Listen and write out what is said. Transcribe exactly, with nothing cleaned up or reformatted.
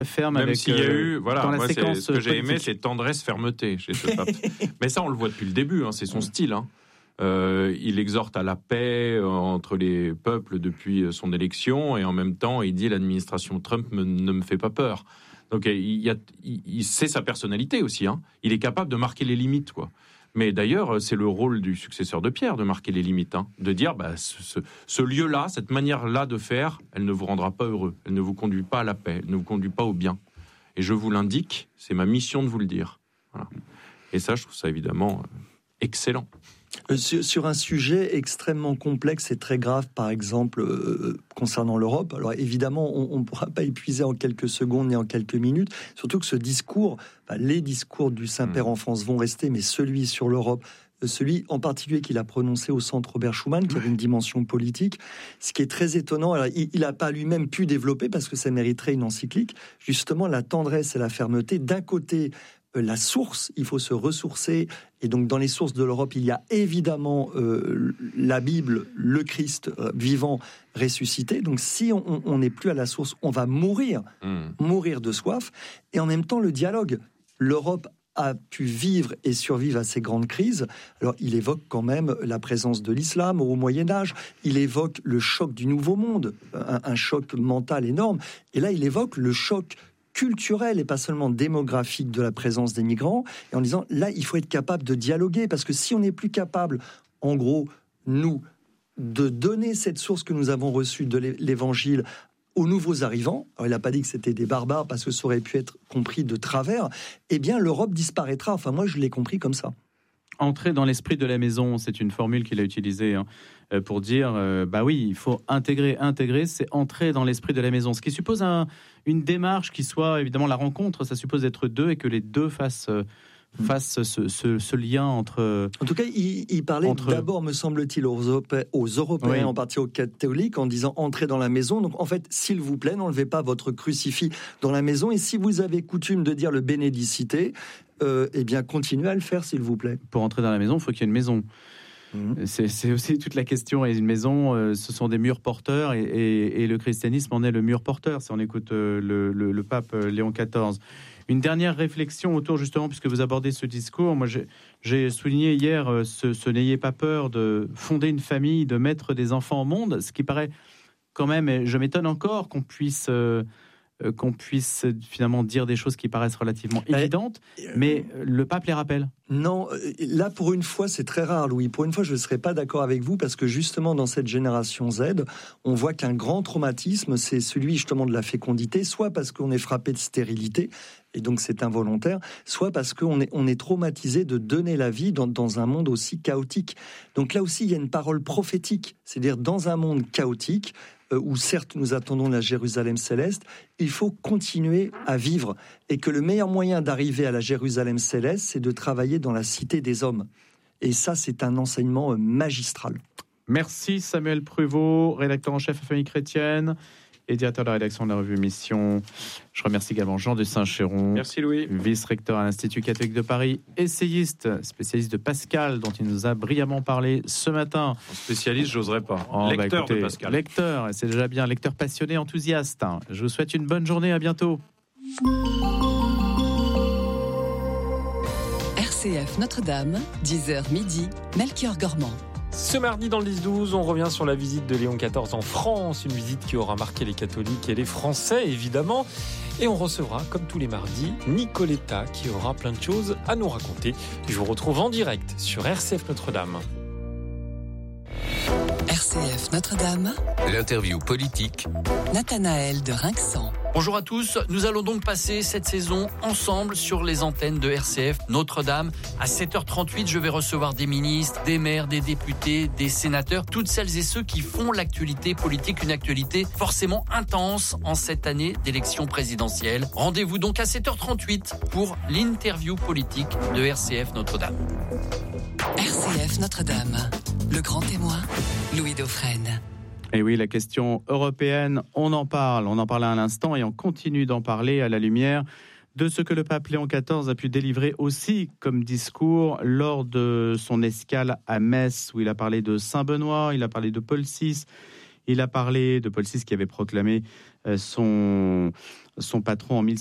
ferme Même avec, s'il y a eu, voilà, dans la moi, séquence c'est, ce que j'ai politique. aimé, c'est tendresse, fermeté chez ce pape. Mais ça, on le voit depuis le début, hein, c'est son style. Hein. Euh, il exhorte à la paix euh, entre les peuples depuis son élection, et en même temps, il dit l'administration Trump me, ne me fait pas peur. Donc, il, y a, il, il c'est sa personnalité aussi. Hein. Il est capable de marquer les limites, quoi. Mais d'ailleurs, c'est le rôle du successeur de Pierre de marquer les limites, hein, de dire bah, ce, ce, ce lieu-là, cette manière-là de faire, elle ne vous rendra pas heureux, elle ne vous conduit pas à la paix, elle ne vous conduit pas au bien. Et je vous l'indique, c'est ma mission de vous le dire. Voilà. Et ça, je trouve ça évidemment excellent. Sur, sur un sujet extrêmement complexe et très grave, par exemple, euh, concernant l'Europe, alors évidemment, on ne pourra pas épuiser en quelques secondes ni en quelques minutes, surtout que ce discours, enfin, les discours du Saint-Père en France vont rester, mais celui sur l'Europe, celui en particulier qu'il a prononcé au centre Robert Schuman, qui avait une dimension politique, ce qui est très étonnant, alors, il n'a pas lui-même pu développer, parce que ça mériterait une encyclique, justement la tendresse et la fermeté, d'un côté, la source, il faut se ressourcer, et donc dans les sources de l'Europe, il y a évidemment euh, la Bible, le Christ euh, vivant, ressuscité. Donc si on n'est plus à la source, on va mourir, mmh. mourir de soif, et en même temps le dialogue. L'Europe a pu vivre et survivre à ces grandes crises. Alors il évoque quand même la présence de l'islam au Moyen-Âge, il évoque le choc du Nouveau Monde, un, un choc mental énorme, et là il évoque le choc culturel et pas seulement démographique de la présence des migrants, et en disant là il faut être capable de dialoguer, parce que si on n'est plus capable, en gros, nous, de donner cette source que nous avons reçue de l'évangile aux nouveaux arrivants, alors il n'a pas dit que c'était des barbares parce que ça aurait pu être compris de travers, eh bien l'Europe disparaîtra. Enfin moi je l'ai compris comme ça. Entrer dans l'esprit de la maison, c'est une formule qu'il a utilisée hein, pour dire, euh, bah oui, il faut intégrer, intégrer, c'est entrer dans l'esprit de la maison. Ce qui suppose un, une démarche qui soit, évidemment, la rencontre, ça suppose d'être deux et que les deux fassent, euh, fassent ce, ce, ce lien entre... En tout cas, il, il parlait entre... d'abord, me semble-t-il, aux, Europé- aux Européens, oui. en partie aux catholiques, en disant entrer dans la maison. Donc, en fait, s'il vous plaît, n'enlevez pas votre crucifix dans la maison. Et si vous avez coutume de dire le bénédicité, Euh, eh bien, continuez à le faire, s'il vous plaît. Pour entrer dans la maison, il faut qu'il y ait une maison. Mmh. C'est, c'est aussi toute la question. Et une maison, euh, ce sont des murs porteurs, et, et, et le christianisme en est le mur porteur, si on écoute euh, le, le, le pape Léon quatorze. Une dernière réflexion autour, justement, puisque vous abordez ce discours. Moi, j'ai, j'ai souligné hier euh, ce, ce n'ayez pas peur de fonder une famille, de mettre des enfants au monde, ce qui paraît quand même, et je m'étonne encore qu'on puisse... Euh, qu'on puisse finalement dire des choses qui paraissent relativement évidentes, mais le pape les rappelle. Non, là pour une fois c'est très rare, Louis. Pour une fois je ne serais pas d'accord avec vous, parce que justement dans cette génération Z, on voit qu'un grand traumatisme, c'est celui justement de la fécondité, soit parce qu'on est frappé de stérilité, et donc c'est involontaire, soit parce qu'on est, on est traumatisé de donner la vie dans, dans un monde aussi chaotique. Donc là aussi il y a une parole prophétique, c'est-à-dire dans un monde chaotique, où certes nous attendons la Jérusalem céleste, il faut continuer à vivre, et que le meilleur moyen d'arriver à la Jérusalem céleste, c'est de travailler dans la cité des hommes. Et ça, c'est un enseignement magistral. Merci Samuel Pruvot, rédacteur en chef à Famille Chrétienne et directeur de la rédaction de la revue Mission. Je remercie également Jean de Saint-Chéron. Merci Louis. Vice-recteur à l'Institut catholique de Paris, essayiste, spécialiste de Pascal, dont il nous a brillamment parlé ce matin. Spécialiste, j'oserais pas. Oh, lecteur bah écoutez, de Pascal. Lecteur, c'est déjà bien. Lecteur passionné, enthousiaste. Je vous souhaite une bonne journée, à bientôt. R C F Notre-Dame, dix heures midi, Melchior Gormand. Ce mardi dans le dix douze, on revient sur la visite de Léon quatorze en France, une visite qui aura marqué les catholiques et les Français évidemment. Et on recevra, comme tous les mardis, Nicoletta qui aura plein de choses à nous raconter. Je vous retrouve en direct sur R C F Notre-Dame. R C F Notre-Dame, l'interview politique, Nathanaël de Rinxan. Bonjour à tous, nous allons donc passer cette saison ensemble sur les antennes de R C F Notre-Dame. À sept heures trente-huit, je vais recevoir des ministres, des maires, des députés, des sénateurs, toutes celles et ceux qui font l'actualité politique, une actualité forcément intense en cette année d'élection présidentielle. Rendez-vous donc à sept heures trente-huit pour l'interview politique de R C F Notre-Dame. R C F Notre-Dame, le grand témoin, Louis Dauphren. Et oui, la question européenne, on en parle, on en parlait à l'instant et on continue d'en parler à la lumière de ce que le pape Léon quatorze a pu délivrer aussi comme discours lors de son escale à Metz, où il a parlé de Saint-Benoît, il a parlé de Paul six, Il a parlé de Paul six qui avait proclamé euh, son, son patron en mille